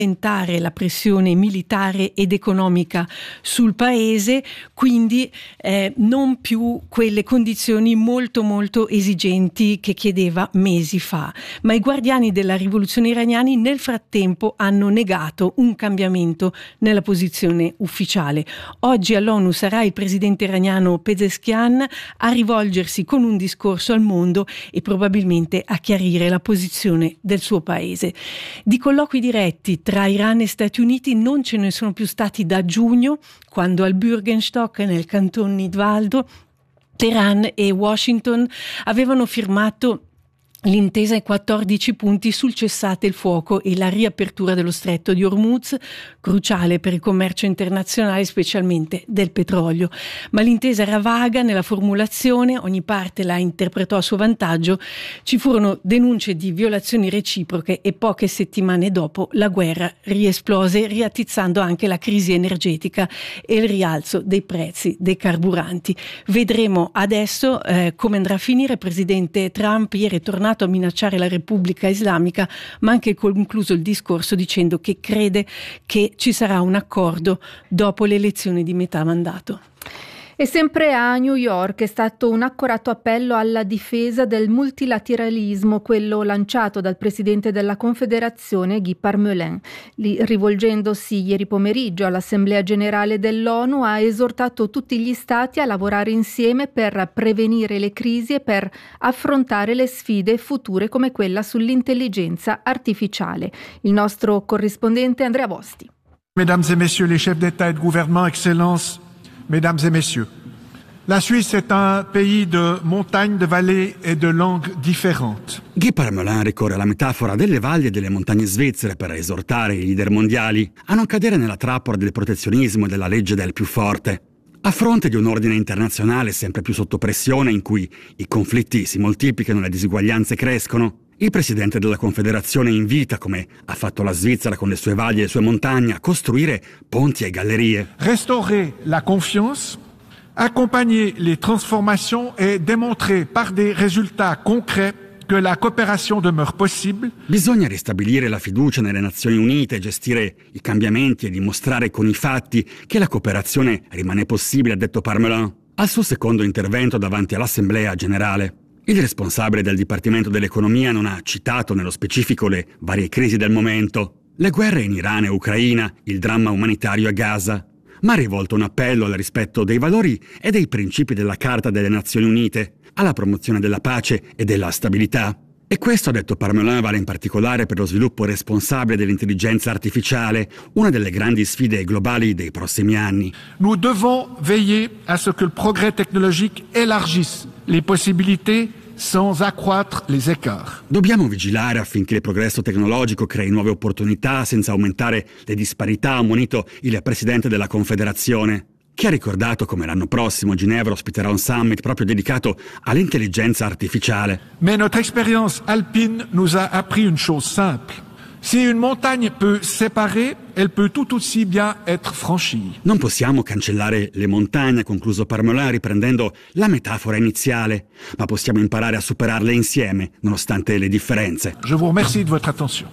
la pressione militare ed economica sul paese, quindi non più quelle condizioni molto molto esigenti che chiedeva mesi fa. Ma i guardiani della rivoluzione iraniani nel frattempo hanno negato un cambiamento nella posizione ufficiale. Oggi all'ONU sarà il presidente iraniano Pezeshkian a rivolgersi con un discorso al mondo e probabilmente a chiarire la posizione del suo paese. Di colloqui diretti tra Iran e Stati Uniti non ce ne sono più stati da giugno, quando al Bürgenstock nel canton Nidwaldo Teheran e Washington avevano firmato l'intesa ai 14 punti sul cessate il fuoco e la riapertura dello stretto di Hormuz, cruciale per il commercio internazionale, specialmente del petrolio. Ma l'intesa era vaga nella formulazione, ogni parte la interpretò a suo vantaggio, ci furono denunce di violazioni reciproche e poche settimane dopo la guerra riesplose, riattizzando anche la crisi energetica e il rialzo dei prezzi dei carburanti. Vedremo adesso come andrà a finire. Il presidente Trump ieri è tornato a minacciare la Repubblica Islamica, ma anche concluso il discorso dicendo che crede che ci sarà un accordo dopo le elezioni di metà mandato. E sempre a New York è stato un accorato appello alla difesa del multilateralismo, quello lanciato dal presidente della Confederazione Guy Parmelin. Rivolgendosi ieri pomeriggio all'Assemblea Generale dell'ONU, ha esortato tutti gli stati a lavorare insieme per prevenire le crisi e per affrontare le sfide future come quella sull'intelligenza artificiale. Il nostro corrispondente Andrea Vosti. Mesdames et messieurs les chefs d'État et de gouvernement, Excellences, Mesdames et messieurs, la Suisse est un pays de montagnes, de vallées et de langues différentes. Guy Parmelin ricorre alla metafora delle valli e delle montagne svizzere per esortare i leader mondiali a non cadere nella trappola del protezionismo e della legge del più forte. A fronte di un ordine internazionale sempre più sotto pressione in cui i conflitti si moltiplicano e le disuguaglianze crescono, il presidente della Confederazione invita, come ha fatto la Svizzera con le sue valli e le sue montagne, a costruire ponti e gallerie. Restaurer la confiance, accompagner les transformations et démontrer par des résultats concrets que la coopération demeure possible. Bisogna ristabilire la fiducia nelle Nazioni Unite, gestire i cambiamenti e dimostrare con i fatti che la cooperazione rimane possibile, ha detto Parmelin al suo secondo intervento davanti all'Assemblea Generale. Il responsabile del Dipartimento dell'Economia non ha citato nello specifico le varie crisi del momento, le guerre in Iran e Ucraina, il dramma umanitario a Gaza, ma ha rivolto un appello al rispetto dei valori e dei principi della Carta delle Nazioni Unite, alla promozione della pace e della stabilità. E questo, ha detto Parmelin, vale in particolare per lo sviluppo responsabile dell'intelligenza artificiale, una delle grandi sfide globali dei prossimi anni. Nous devons veiller à ce que le progrès technologique élargisse les possibilités sans accroître les écarts. Dobbiamo vigilare affinché il progresso tecnologico crei nuove opportunità senza aumentare le disparità, ha ammonito il presidente della Confederazione, che ha ricordato come l'anno prossimo Ginevra ospiterà un summit proprio dedicato all'intelligenza artificiale. Mais notre expérience alpine nous a appris une chose simple. Si une montagne peut séparer, elle peut tout aussi bien être franchie. Non possiamo cancellare le montagne, ha concluso Parmelin riprendendo la metafora iniziale, ma possiamo imparare a superarle insieme, nonostante le differenze. Je vous remercie de votre attention.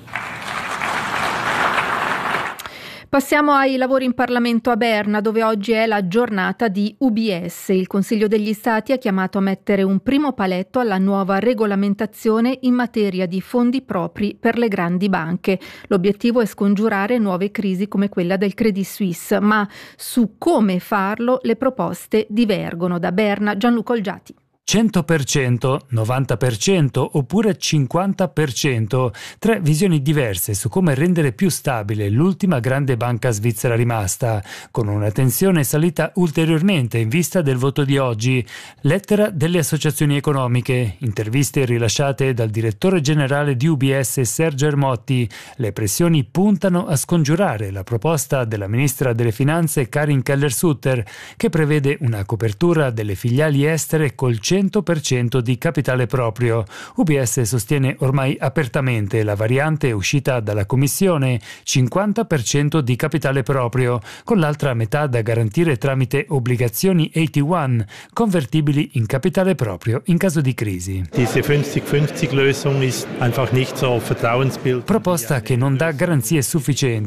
Passiamo ai lavori in Parlamento a Berna, dove oggi è la giornata di UBS. Il Consiglio degli Stati ha chiamato a mettere un primo paletto alla nuova regolamentazione in materia di fondi propri per le grandi banche. L'obiettivo è scongiurare nuove crisi come quella del Credit Suisse, ma su come farlo le proposte divergono. Da Berna, Gianluca Olgiati. 100%, 90% oppure 50%, tre visioni diverse su come rendere più stabile l'ultima grande banca svizzera rimasta, con una tensione salita ulteriormente in vista del voto di oggi. Lettera delle associazioni economiche, interviste rilasciate dal direttore generale di UBS Sergio Ermotti. Le pressioni puntano a scongiurare la proposta della ministra delle Finanze Karin Keller-Sutter, che prevede una copertura delle filiali estere col 100% 100% di capitale proprio. UBS sostiene ormai apertamente la variante uscita dalla Commissione, 50% di capitale proprio, con l'altra metà da garantire tramite obbligazioni AT1, convertibili in capitale proprio in caso di crisi. Diese 50-50-Lösung ist einfach nicht so vertrauensbildend. Proposta che non dà garanzie sufficienti